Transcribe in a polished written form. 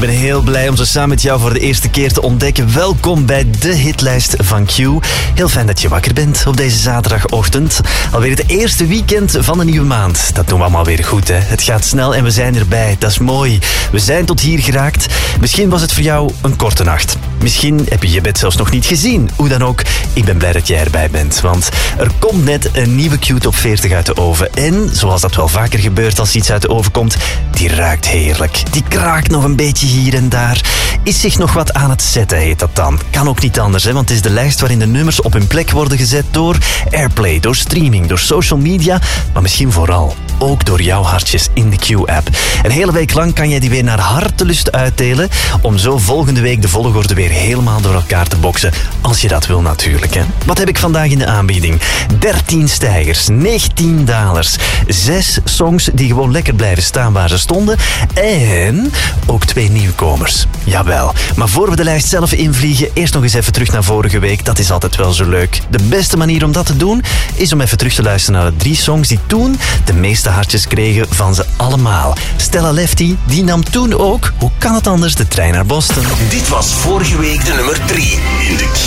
ben heel blij om ze samen met jou voor de eerste keer te ontdekken. Welkom bij de hitlijst van Q. Heel fijn dat je wakker bent op deze zaterdagochtend. Alweer het eerste weekend van de nieuwe maand. Dat doen we allemaal weer goed, hè? Het gaat snel en we zijn erbij. Dat is mooi. We zijn tot hier geraakt. Misschien was het voor jou een korte nacht. Misschien heb je je bed zelfs nog niet gezien. Hoe dan ook, ik ben blij dat jij erbij bent. Want er komt net een nieuwe Q Top 40 uit de oven. En, zoals dat wel vaker gebeurt als iets uit de oven komt, die ruikt heerlijk. Die kraakt nog een beetje hier en daar. Is zich nog wat aan het zetten, heet dat dan. Kan ook niet anders, hè, want het is de lijst waarin de nummers op hun plek worden gezet door Airplay, door streaming, door social media, maar misschien vooral ook door jouw hartjes in de Q-app. Een hele week lang kan jij die weer naar hartelust uitdelen, om zo volgende week de volgorde weer helemaal door elkaar te boksen, als je dat wil natuurlijk, hè. Wat heb ik vandaag in de aanbieding? 13 stijgers, 19 dalers, 6 songs die gewoon lekker blijven staan waar ze stonden en ook 2 nieuwkomers. Jawel, maar voor we de lijst zelf invliegen, eerst nog eens even terug naar vorige week. Dat is altijd wel zo leuk. De beste manier om dat te doen is om even terug te luisteren naar de 3 songs die toen de meeste hartjes kregen van ze allemaal. Stella Lefty, die nam toen ook, hoe kan het anders, de trein naar Boston. Dit was vorige week de nummer 3 in de